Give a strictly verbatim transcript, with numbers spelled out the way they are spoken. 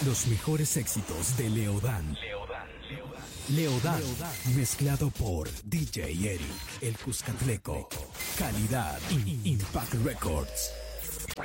Los mejores éxitos de Leodán. Leodán. Leodán. Leodán. Mezclado por D J Eric, el Cuscatleco. Calidad. Impact Records.